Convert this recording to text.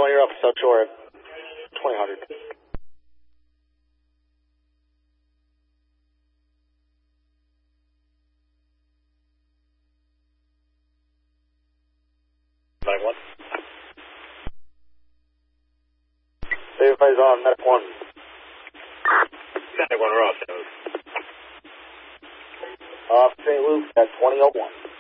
you're up South Shore at 2000. One. Everybody's on Medic 1. Medic 1, we're off. Off St. Luke at 2001.